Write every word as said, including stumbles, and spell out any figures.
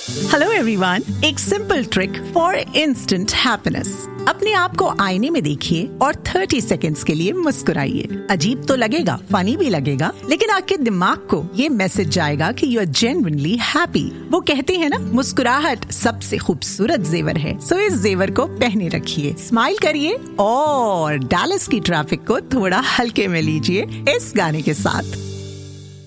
Hello everyone, एक simple trick for instant happiness. अपने आप को आईने में देखिए और तीस सेकंड्स के लिए मुस्कुराइए। अजीब तो लगेगा, फनी भी लगेगा, लेकिन आपके दिमाग को ये मैसेज जाएगा कि यू आर जेन्युइनली हैप्पी। वो कहते हैं ना, मुस्कुराहट सबसे खूबसूरत जेवर है। सो इस जेवर को पहने रखिए, स्माइल करिए और डैलस की ट्रैफिक को थोड़ा हल्के में लीजिए इस गाने के साथ।